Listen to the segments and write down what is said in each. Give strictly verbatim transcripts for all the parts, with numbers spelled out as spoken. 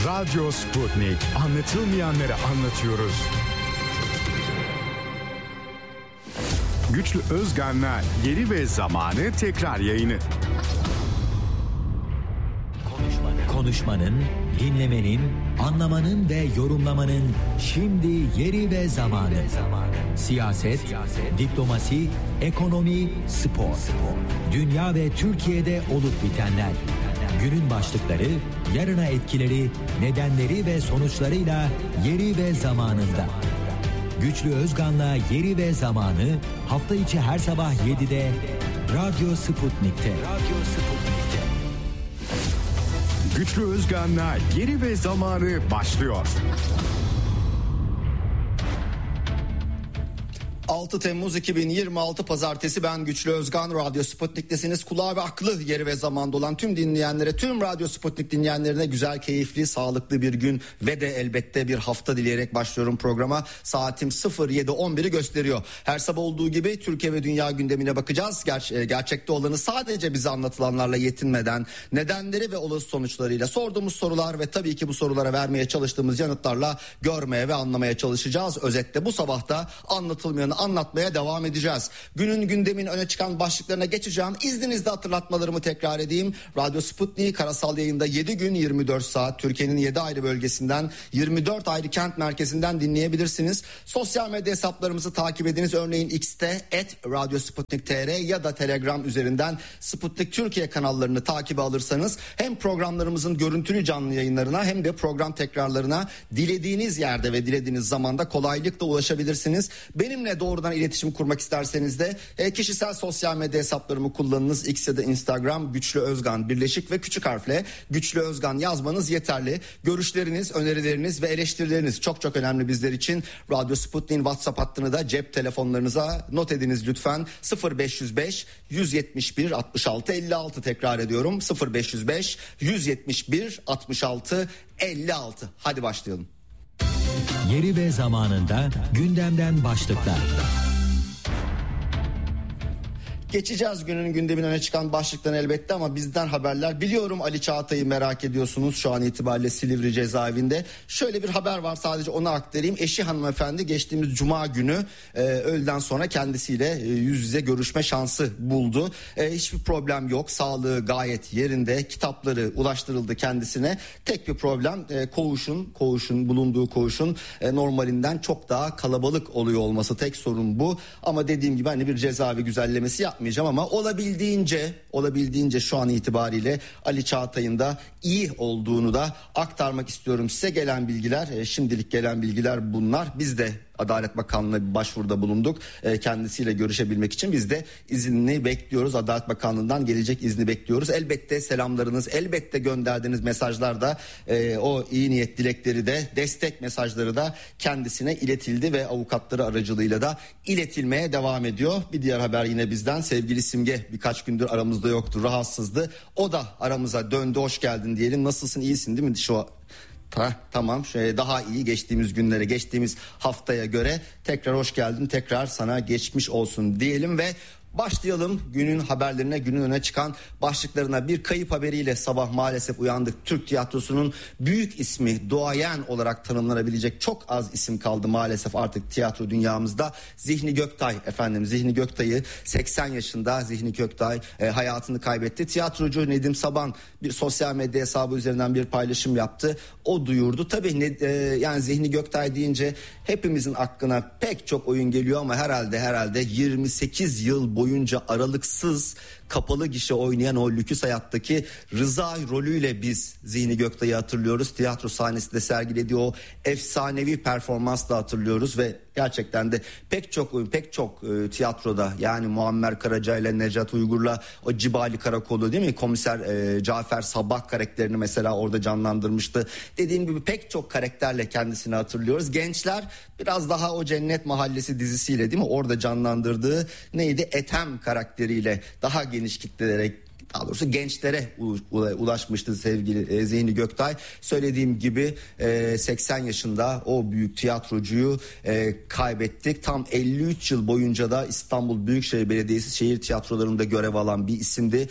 Radyo Sputnik. Anlatılmayanları anlatıyoruz. Güçlü Özgan'la Yeri ve Zamanı tekrar yayını. Konuşmanın, konuşmanın, dinlemenin, anlamanın ve yorumlamanın şimdi yeri ve zamanı. Siyaset, Siyaset diplomasi, ekonomi, spor. spor. Dünya ve Türkiye'de olup bitenler. Günün başlıkları, yarına etkileri, nedenleri ve sonuçlarıyla yeri ve zamanında. Güçlü Özgan'la Yeri ve Zamanı hafta içi her sabah yedide Radyo Sputnik'te. Radyo Sputnik'te. Güçlü Özgan'la Yeri ve Zamanı başlıyor. altı Temmuz iki bin yirmi altı Pazartesi, ben Güçlü Özgan. Radyo Sputnik'tesiniz. Kulağı ve aklı yeri ve zamanda olan tüm dinleyenlere, tüm Radyo Sputnik dinleyenlerine güzel, keyifli, sağlıklı bir gün ve de elbette bir hafta dileyerek başlıyorum programa. Saatim sıfır yedi on biri gösteriyor. Her sabah olduğu gibi Türkiye ve dünya gündemine bakacağız. Ger- gerçekte olanı sadece bize anlatılanlarla yetinmeden, nedenleri ve olası sonuçlarıyla, sorduğumuz sorular ve tabii ki bu sorulara vermeye çalıştığımız yanıtlarla görmeye ve anlamaya çalışacağız. Özetle bu sabahta anlatılmayanı anlatmaya devam edeceğiz. Günün gündemin öne çıkan başlıklarına geçeceğim. İzninizle hatırlatmalarımı tekrar edeyim. Radyo Sputnik karasal yayında yedi gün yirmi dört saat Türkiye'nin yedi ayrı bölgesinden, yirmi dört ayrı kent merkezinden dinleyebilirsiniz. Sosyal medya hesaplarımızı takip ediniz. Örneğin X'te et radyo sputnik nokta tr ya da Telegram üzerinden Sputnik Türkiye kanallarını takibe alırsanız hem programlarımızın görüntülü canlı yayınlarına hem de program tekrarlarına dilediğiniz yerde ve dilediğiniz zamanda kolaylıkla ulaşabilirsiniz. Benimle doğrudan iletişim kurmak isterseniz de e, kişisel sosyal medya hesaplarımı kullanınız. X ya da Instagram Güçlü Özgan birleşik ve küçük harfle Güçlü Özgan yazmanız yeterli. Görüşleriniz, önerileriniz ve eleştirileriniz çok çok önemli bizler için. Radyo Sputnik'in WhatsApp hattını da cep telefonlarınıza not ediniz lütfen. sıfır beş yüz beş yüz yetmiş bir altmış altı elli altı, tekrar ediyorum. sıfır beş yüz beş yüz yetmiş bir altmış altı elli altı. Hadi başlayalım. Yeri ve zamanında gündemden başlıklar. Geçeceğiz günün gündemine öne çıkan başlıktan elbette, ama bizden haberler. Biliyorum Ali Çağatay'ı merak ediyorsunuz şu an itibariyle Silivri cezaevinde. Şöyle bir haber var, sadece onu aktarayım. Eşi hanımefendi geçtiğimiz cuma günü e, öğleden sonra kendisiyle e, yüz yüze görüşme şansı buldu. E, hiçbir problem yok, sağlığı gayet yerinde, kitapları ulaştırıldı kendisine. Tek bir problem e, koğuşun, koğuşun bulunduğu koğuşun e, normalinden çok daha kalabalık oluyor olması, tek sorun bu. Ama dediğim gibi hani bir cezaevi güzellemesi yapmayacağım ama olabildiğince olabildiğince şu an itibariyle Ali Çağatay'ın da iyi olduğunu da aktarmak istiyorum. Size gelen bilgiler, e, şimdilik gelen bilgiler bunlar. Biz de Adalet Bakanlığı'na bir başvuruda bulunduk. E, kendisiyle görüşebilmek için biz de izni bekliyoruz. Adalet Bakanlığı'ndan gelecek izni bekliyoruz. Elbette selamlarınız, elbette gönderdiğiniz mesajlar da e, o iyi niyet dilekleri de, destek mesajları da kendisine iletildi ve avukatları aracılığıyla da iletilmeye devam ediyor. Bir diğer haber yine bizden. Sevgili Simge birkaç gündür aramızda yoktu, rahatsızdı. O da aramıza döndü. Hoş geldin diyelim. Nasılsın, iyisin değil mi şu Ha, tamam, şöyle daha iyi, geçtiğimiz günlere, geçtiğimiz haftaya göre tekrar hoş geldin, tekrar sana geçmiş olsun diyelim ve başlayalım günün haberlerine, günün öne çıkan başlıklarına. Bir kayıp haberiyle sabah maalesef uyandık. Türk tiyatrosunun büyük ismi, duayen olarak tanımlanabilecek çok az isim kaldı maalesef artık tiyatro dünyamızda. Zihni Göktay efendim, Zihni Göktay'ı seksen yaşında Zihni Göktay e, hayatını kaybetti. Tiyatrocu Nedim Saban bir sosyal medya hesabı üzerinden bir paylaşım yaptı. O duyurdu. Tabii ne, e, yani Zihni Göktay deyince hepimizin aklına pek çok oyun geliyor ama herhalde herhalde yirmi sekiz yıl boyunca aralıksız kapalı gişe oynayan o Lüküs Hayat'taki Rıza rolüyle biz Zihni Göktay'ı hatırlıyoruz. Tiyatro sahnesinde sergilediği o efsanevi performansla hatırlıyoruz ve gerçekten de pek çok oyun, pek çok e, tiyatroda, yani Muammer Karaca ile Necat Uygur'la o Cibali Karakolu değil mi? Komiser e, Cafer Sabah karakterini mesela orada canlandırmıştı. Dediğim gibi pek çok karakterle kendisini hatırlıyoruz. Gençler biraz daha o Cennet Mahallesi dizisiyle değil mi? Orada canlandırdığı neydi? Ethem karakteriyle daha geniş kitlelere, daha doğrusu gençlere ulaşmıştı sevgili Zihni Göktay. Söylediğim gibi seksen yaşında o büyük tiyatrocuyu kaybettik. Tam elli üç yıl boyunca da İstanbul Büyükşehir Belediyesi şehir tiyatrolarında görev alan bir isimdi.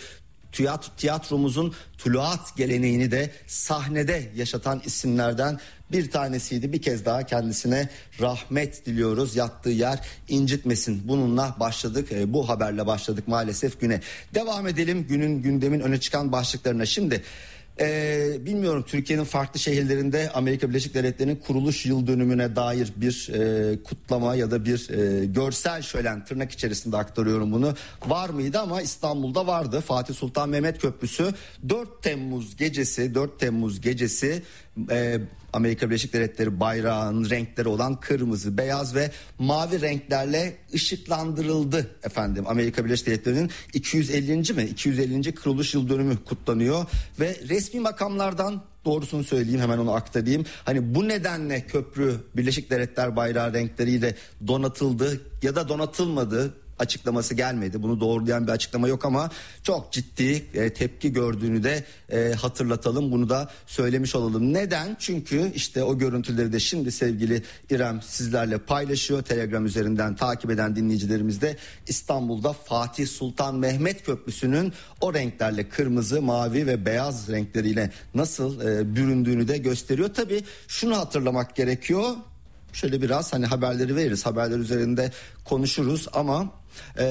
tiyatro, tiyatromuzun tuluat geleneğini de sahnede yaşatan isimlerden bir tanesiydi. Bir kez daha kendisine rahmet diliyoruz. Yattığı yer incitmesin. Bununla başladık. E, bu haberle başladık maalesef güne. Devam edelim günün gündemin öne çıkan başlıklarına. Şimdi Ee, bilmiyorum, Türkiye'nin farklı şehirlerinde Amerika Birleşik Devletleri'nin kuruluş yıl dönümüne dair bir e, kutlama ya da bir e, görsel şölen, tırnak içerisinde aktarıyorum bunu, var mıydı? Ama İstanbul'da vardı. Fatih Sultan Mehmet Köprüsü dört Temmuz gecesi dört Temmuz gecesi e, Amerika Birleşik Devletleri bayrağının renkleri olan kırmızı, beyaz ve mavi renklerle ışıklandırıldı efendim. Amerika Birleşik Devletleri'nin iki yüz ellinci mi iki yüz ellinci kuruluş yıl dönümü kutlanıyor ve resmi makamlardan, doğrusunu söyleyeyim, hemen onu aktarayım. Hani bu nedenle köprü Birleşik Devletler bayrağı renkleriyle donatıldı ya da donatılmadı açıklaması gelmedi. Bunu doğrulayan bir açıklama yok ama çok ciddi e, tepki gördüğünü de e, hatırlatalım. Bunu da söylemiş olalım. Neden? Çünkü işte o görüntüleri de şimdi sevgili İrem sizlerle paylaşıyor. Telegram üzerinden takip eden dinleyicilerimiz de İstanbul'da Fatih Sultan Mehmet Köprüsü'nün o renklerle, kırmızı, mavi ve beyaz renkleriyle nasıl e, büründüğünü de gösteriyor. Tabii şunu hatırlamak gerekiyor. Şöyle biraz hani haberleri veririz, haberler üzerinde konuşuruz ama e,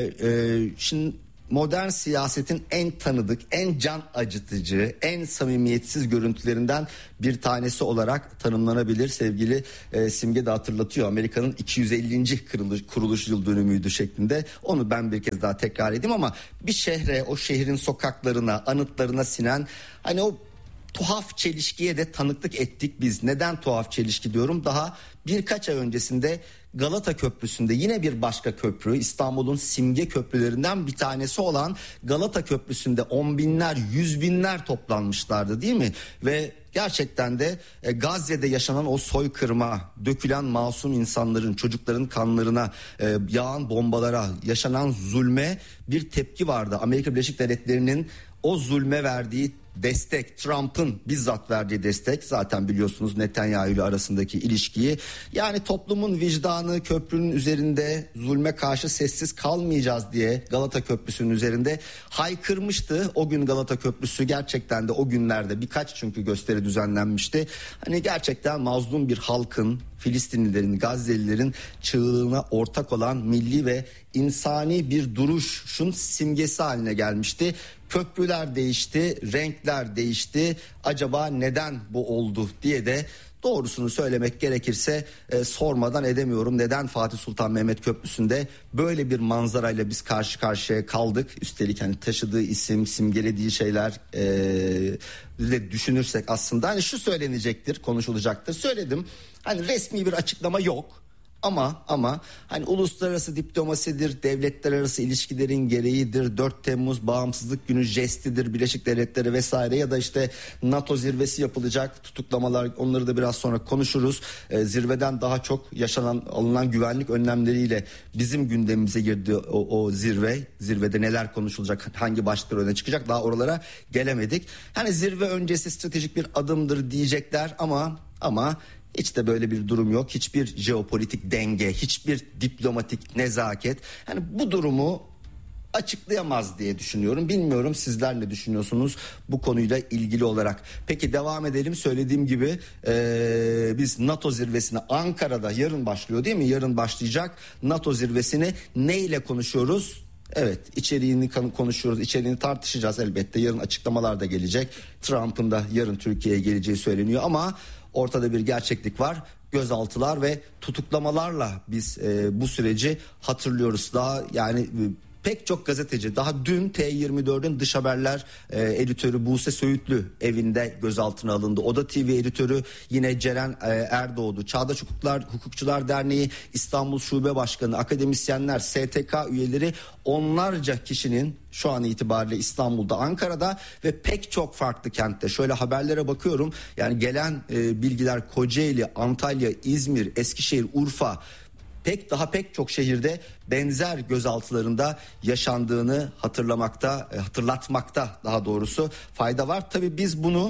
e, şimdi modern siyasetin en tanıdık, en can acıtıcı, en samimiyetsiz görüntülerinden bir tanesi olarak tanımlanabilir. Sevgili e, Simge de hatırlatıyor, Amerika'nın iki yüz ellinci kuruluş, kuruluş yıl dönümüydü şeklinde. Onu ben bir kez daha tekrar edeyim ama bir şehre, o şehrin sokaklarına, anıtlarına sinen hani o tuhaf çelişkiye de tanıklık ettik biz. Neden tuhaf çelişki diyorum? Daha birkaç ay öncesinde Galata Köprüsü'nde yine bir başka köprü, İstanbul'un simge köprülerinden bir tanesi olan Galata Köprüsü'nde on binler, yüz binler toplanmışlardı değil mi? Ve gerçekten de e, Gazze'de yaşanan o soykırıma, dökülen masum insanların, çocukların kanlarına, e, yağan bombalara, yaşanan zulme bir tepki vardı. Amerika Birleşik Devletleri'nin o zulme verdiği destek, Trump'ın bizzat verdiği destek, zaten biliyorsunuz Netanyahu ile arasındaki ilişkiyi. Yani toplumun vicdanı köprünün üzerinde zulme karşı sessiz kalmayacağız diye Galata Köprüsü'nün üzerinde haykırmıştı. O gün Galata Köprüsü gerçekten de o günlerde birkaç çünkü gösteri düzenlenmişti. Hani gerçekten mazlum bir halkın, Filistinlilerin, Gazze'lilerin çığlığına ortak olan milli ve insani bir duruşun simgesi haline gelmişti. Köprüler değişti, renkler değişti. Acaba neden bu oldu diye de doğrusunu söylemek gerekirse e, sormadan edemiyorum. Neden Fatih Sultan Mehmet Köprüsü'nde böyle bir manzarayla biz karşı karşıya kaldık? Üstelik hani taşıdığı isim, simgelediği şeyler e, de düşünürsek aslında hani şu söylenecektir, konuşulacaktır. Söyledim. Hani resmi bir açıklama yok. Ama ama hani uluslararası diplomasidir, devletler arası ilişkilerin gereğidir, dört Temmuz bağımsızlık günü jestidir, Birleşik Devletleri vesaire ya da işte NATO zirvesi yapılacak, tutuklamalar, onları da biraz sonra konuşuruz. Ee, zirveden daha çok yaşanan, alınan güvenlik önlemleriyle bizim gündemimize girdi o, o zirve. Zirvede neler konuşulacak, hangi başlıklar öne çıkacak, daha oralara gelemedik. Hani zirve öncesi stratejik bir adımdır diyecekler ama ama hiç de böyle bir durum yok. Hiçbir jeopolitik denge, hiçbir diplomatik nezaket. Yani bu durumu açıklayamaz diye düşünüyorum. Bilmiyorum sizler ne düşünüyorsunuz bu konuyla ilgili olarak. Peki devam edelim. Söylediğim gibi ee, biz NATO zirvesine Ankara'da yarın başlıyor değil mi? Yarın başlayacak NATO zirvesini neyle konuşuyoruz? Evet, içeriğini konuşuyoruz, içeriğini tartışacağız elbette. Yarın açıklamalar da gelecek. Trump'ın da yarın Türkiye'ye geleceği söyleniyor ama ortada bir gerçeklik var. Gözaltılar ve tutuklamalarla biz e, bu süreci hatırlıyoruz. Daha yani e, pek çok gazeteci, daha dün T yirmi dört'ün dış haberler e, editörü Buse Söğütlü evinde gözaltına alındı. Oda T V editörü yine Ceren e, Erdoğdu. Çağdaş Hukuklar, Hukukçular Derneği İstanbul Şube Başkanı, akademisyenler, S T K üyeleri, onlarca kişinin şu an itibariyle İstanbul'da, Ankara'da ve pek çok farklı kentte. Şöyle haberlere bakıyorum. Yani gelen e, bilgiler Kocaeli, Antalya, İzmir, Eskişehir, Urfa, pek daha pek çok şehirde benzer gözaltılarında yaşandığını hatırlamakta, hatırlatmakta daha doğrusu fayda var. Tabii biz bunu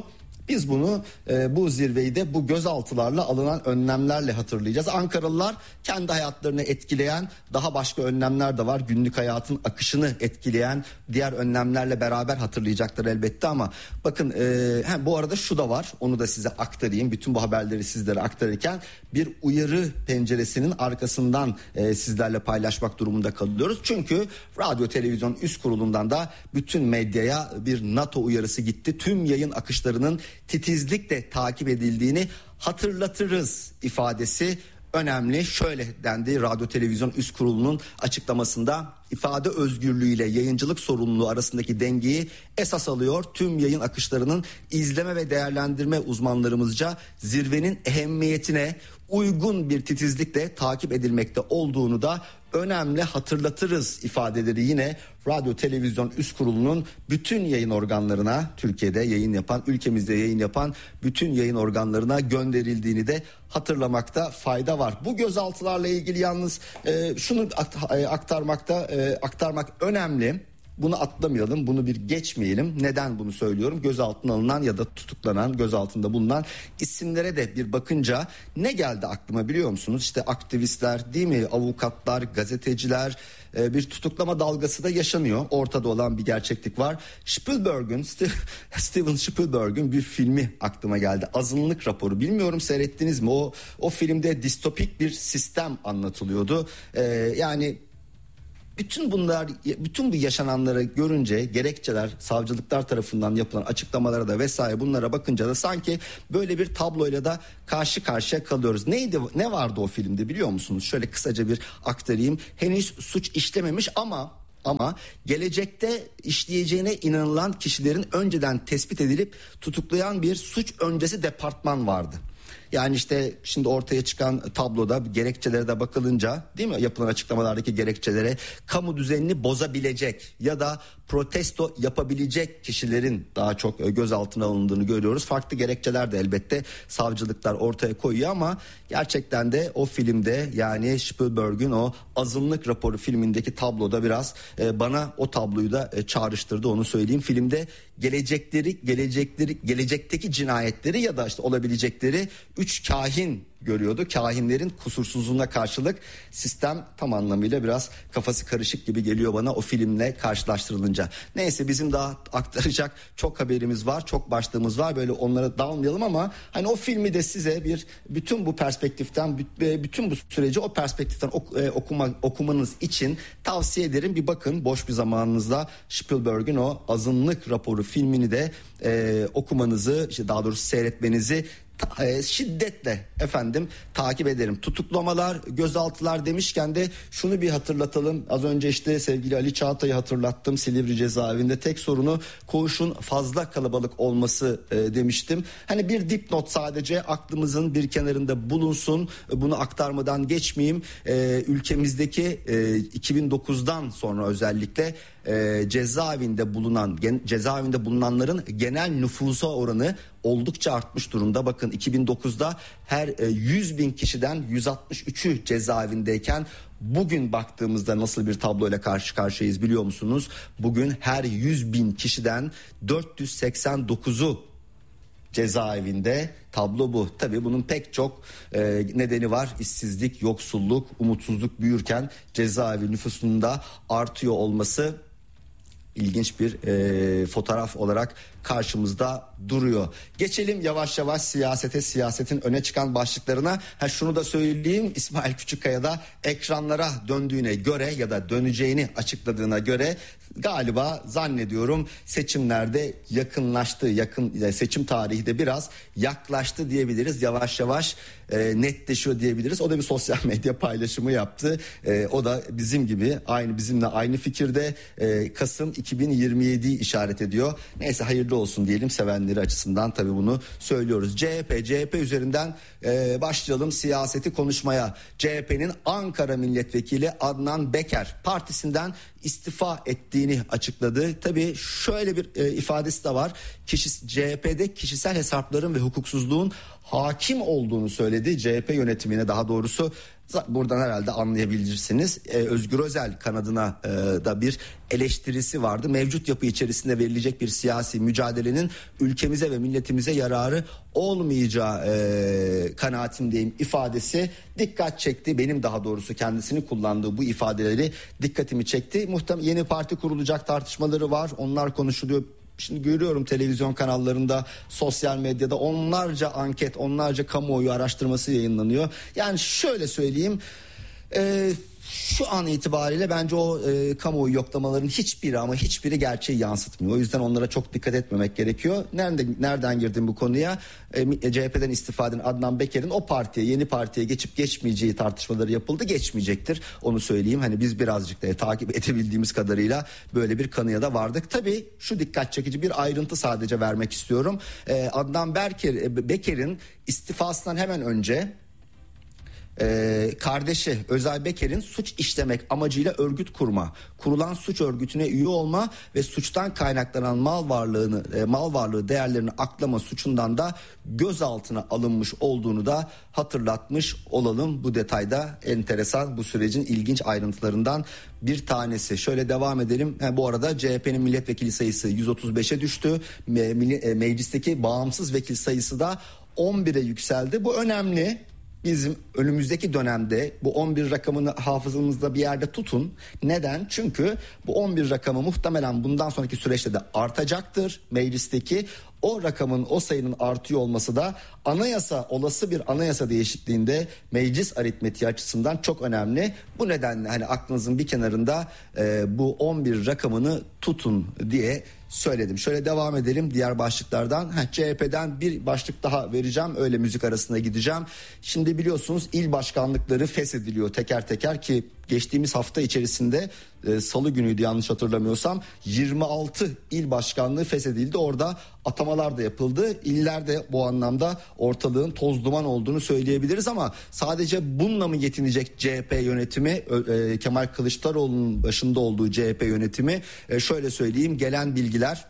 Biz bunu e, bu zirveyi de bu gözaltılarla alınan önlemlerle hatırlayacağız. Ankaralılar kendi hayatlarını etkileyen daha başka önlemler de var. Günlük hayatın akışını etkileyen diğer önlemlerle beraber hatırlayacaklar elbette ama bakın e, he, bu arada şu da var, onu da size aktarayım. Bütün bu haberleri sizlere aktarırken bir uyarı penceresinin arkasından e, sizlerle paylaşmak durumunda kalıyoruz. Çünkü radyo televizyon üst kurulundan da bütün medyaya bir NATO uyarısı gitti. Tüm yayın akışlarının titizlikle takip edildiğini hatırlatırız ifadesi önemli. Şöyle dendi radyo televizyon üst kurulunun açıklamasında: ifade özgürlüğüyle yayıncılık sorumluluğu arasındaki dengeyi esas alıyor. Tüm yayın akışlarının izleme ve değerlendirme uzmanlarımızca zirvenin ehemmiyetine uygun bir titizlikle takip edilmekte olduğunu da önemli hatırlatırız ifadeleri yine radyo televizyon üst kurulunun bütün yayın organlarına, Türkiye'de yayın yapan, ülkemizde yayın yapan bütün yayın organlarına gönderildiğini de hatırlamakta fayda var. Bu gözaltılarla ilgili yalnız e, şunu aktarmakta e, aktarmak önemli. Bunu atlamayalım, bunu bir geçmeyelim. Neden bunu söylüyorum? Gözaltına alınan ya da tutuklanan, gözaltında bulunan isimlere de bir bakınca ne geldi aklıma biliyor musunuz? İşte aktivistler, değil mi? Avukatlar, gazeteciler, bir tutuklama dalgası da yaşanıyor. Ortada olan bir gerçeklik var. Spielberg'ün, Steven Spielberg'ün bir filmi aklıma geldi. Azınlık Raporu. Bilmiyorum seyrettiniz mi? O o filmde distopik bir sistem anlatılıyordu. Ee, yani bütün bunlar, bütün bu yaşananları görünce gerekçeler, savcılıklar tarafından yapılan açıklamalara da vesaire bunlara bakınca da sanki böyle bir tabloyla da karşı karşıya kalıyoruz. Neydi, ne vardı o filmde biliyor musunuz? Şöyle kısaca bir aktarayım. Henüz suç işlememiş ama ama gelecekte işleyeceğine inanılan kişilerin önceden tespit edilip tutuklayan bir suç öncesi departman vardı. Yani işte şimdi ortaya çıkan tabloda gerekçelere de bakılınca, değil mi, yapılan açıklamalardaki gerekçelere kamu düzenini bozabilecek ya da protesto yapabilecek kişilerin daha çok gözaltına alındığını görüyoruz. Farklı gerekçeler de elbette savcılıklar ortaya koyuyor ama gerçekten de o filmde, yani Spielberg'ün o Azınlık Raporu filmindeki tabloda biraz e, bana o tabloyu da e, çağrıştırdı, onu söyleyeyim. Filmde gelecekleri, gelecekleri, gelecekteki cinayetleri ya da işte olabilecekleri üç kahin görüyordu. Kahinlerin kusursuzluğuna karşılık sistem tam anlamıyla biraz kafası karışık gibi geliyor bana o filmle karşılaştırılınca. Neyse, bizim daha aktaracak çok haberimiz var, çok başlığımız var, böyle onlara dalmayalım ama hani o filmi de size bir bütün bu perspektiften, bütün bu süreci o perspektiften okuma, okumanız için tavsiye ederim. Bir bakın boş bir zamanınızda Spielberg'ün o Azınlık Raporu filmini de e, okumanızı, işte daha doğrusu seyretmenizi şiddetle efendim takip ederim. Tutuklamalar, gözaltılar demişken de şunu bir hatırlatalım. Az önce işte sevgili Ali Çağatay'ı hatırlattım. Silivri cezaevinde tek sorunu koğuşun fazla kalabalık olması e, demiştim. Hani bir dipnot sadece aklımızın bir kenarında bulunsun. Bunu aktarmadan geçmeyeyim. E, ülkemizdeki e, iki bin dokuzdan sonra özellikle e, cezaevinde bulunan gen, cezaevinde bulunanların genel nüfusa oranı oldukça artmış durumda. Bakın iki bin dokuzda her yüz bin kişiden yüz altmış üçü cezaevindeyken bugün baktığımızda nasıl bir tabloyla karşı karşıyayız biliyor musunuz? Bugün her yüz bin kişiden dört yüz seksen dokuzu cezaevinde. Tablo bu. Tabii bunun pek çok e, nedeni var. İşsizlik, yoksulluk, umutsuzluk büyürken cezaevi nüfusunun da artıyor olması İlginç bir e, fotoğraf olarak karşımızda duruyor. Geçelim yavaş yavaş siyasete, siyasetin öne çıkan başlıklarına. Ha, şunu da söyleyeyim, İsmail Küçükkaya da ekranlara döndüğüne göre ya da döneceğini açıkladığına göre galiba zannediyorum seçimlerde yakınlaştı, yakın seçim tarihi de biraz yaklaştı diyebiliriz. Yavaş yavaş e, netleşiyor diyebiliriz. O da bir sosyal medya paylaşımı yaptı. E, o da bizim gibi, aynı bizimle aynı fikirde. E, Kasım iki bin yirmi yediyi işaret ediyor. Neyse, hayırlı olsun diyelim sevenleri açısından, tabii bunu söylüyoruz. C H P, C H P üzerinden e, başlayalım siyaseti konuşmaya. C H P'nin Ankara Milletvekili Adnan Beker partisinden istifa ettiğini açıkladı. Tabii şöyle bir e, ifadesi de var. Kişi, C H P'de kişisel hesapların ve hukuksuzluğun hakim olduğunu söyledi. C H P yönetimine, daha doğrusu Buradan herhalde anlayabilirsiniz. Ee, Özgür Özel kanadına e, da bir eleştirisi vardı. Mevcut yapı içerisinde verilecek bir siyasi mücadelenin ülkemize ve milletimize yararı olmayacağı e, kanaatindeyim ifadesi dikkat çekti. Benim daha doğrusu kendisinin kullandığı bu ifadeleri dikkatimi çekti. Muhtemelen yeni parti kurulacak tartışmaları var. Onlar konuşuluyor. Şimdi görüyorum televizyon kanallarında, sosyal medyada onlarca anket, onlarca kamuoyu araştırması yayınlanıyor. Yani şöyle söyleyeyim, e, şu an itibariyle bence o e, kamuoyu yoklamaların hiçbiri ama hiçbiri gerçeği yansıtmıyor. O yüzden onlara çok dikkat etmemek gerekiyor. Nereden, nereden girdim bu konuya? E, C H P'den istifa eden Adnan Beker'in o partiye, yeni partiye geçip geçmeyeceği tartışmaları yapıldı. Geçmeyecektir, onu söyleyeyim. Hani biz birazcık da takip edebildiğimiz kadarıyla böyle bir kanıya da vardık. Tabii şu dikkat çekici bir ayrıntı sadece vermek istiyorum. E, Adnan Berker, e, Beker'in istifasından hemen önce Ee, kardeşi Özay Beker'in suç işlemek amacıyla örgüt kurma, kurulan suç örgütüne üye olma ve suçtan kaynaklanan mal varlığını e, mal varlığı değerlerini aklama suçundan da gözaltına alınmış olduğunu da hatırlatmış olalım. Bu detayda enteresan, bu sürecin ilginç ayrıntılarından bir tanesi. Şöyle devam edelim. Ha, bu arada C H P'nin milletvekili sayısı yüz otuz beşe düştü. Me, me, meclisteki bağımsız vekil sayısı da on bire yükseldi. Bu önemli. Bizim önümüzdeki dönemde bu on bir rakamını hafızamızda bir yerde tutun. Neden? Çünkü bu on bir rakamı muhtemelen bundan sonraki süreçte de artacaktır meclisteki. O rakamın, o sayının artıyor olması da anayasa, olası bir anayasa değişikliğinde meclis aritmetiği açısından çok önemli. Bu nedenle hani aklınızın bir kenarında e, bu on bir rakamını tutun diye söyledim. Şöyle devam edelim diğer başlıklardan. Heh, C H P'den bir başlık daha vereceğim. Öyle müzik arasına gideceğim. Şimdi biliyorsunuz il başkanlıkları feshediliyor teker teker ki geçtiğimiz hafta içerisinde e, salı günüydü yanlış hatırlamıyorsam yirmi altı il başkanlığı feshedildi. Orada atamalar da yapıldı. İller de bu anlamda ortalığın toz duman olduğunu söyleyebiliriz ama sadece bununla mı yetinecek C H P yönetimi? E, Kemal Kılıçdaroğlu'nun başında olduğu C H P yönetimi e, şöyle söyleyeyim, gelen bilgiler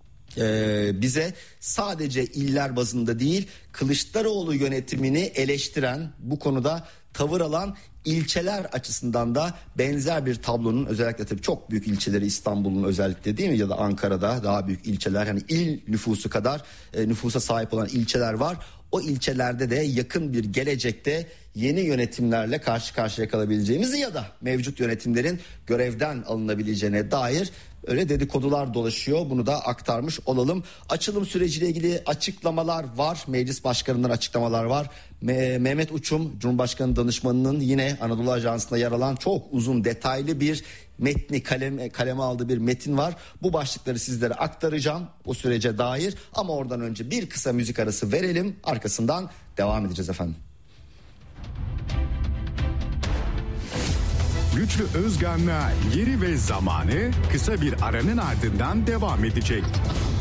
Ee, bize sadece iller bazında değil Kılıçdaroğlu yönetimini eleştiren, bu konuda tavır alan ilçeler açısından da benzer bir tablonun, özellikle tabii çok büyük ilçeleri, İstanbul'un özellikle değil mi, ya da Ankara'da daha büyük ilçeler, hani il nüfusu kadar e, nüfusa sahip olan ilçeler var. O ilçelerde de yakın bir gelecekte yeni yönetimlerle karşı karşıya kalabileceğimizi ya da mevcut yönetimlerin görevden alınabileceğine dair öyle dedikodular dolaşıyor. Bunu da aktarmış olalım. Açılım süreciyle ilgili açıklamalar var. Meclis başkanından açıklamalar var. Me- Mehmet Uçum, Cumhurbaşkanı danışmanının yine Anadolu Ajansı'nda yer alan çok uzun, detaylı bir metni kaleme, kaleme aldığı bir metin var. Bu başlıkları sizlere aktaracağım o sürece dair. Ama oradan önce bir kısa müzik arası verelim. Arkasından devam edeceğiz efendim. Güçlü Özgan'la Yeri ve Zamanı kısa bir aranın ardından devam edecek.